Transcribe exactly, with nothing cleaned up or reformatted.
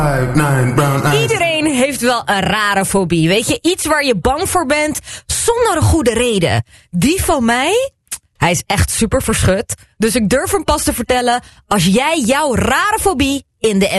Iedereen heeft wel een rare fobie. Weet je, iets waar je bang voor bent zonder een goede reden. Die van mij, hij is echt super verschut. Dus ik durf hem pas te vertellen als jij jouw rare fobie in de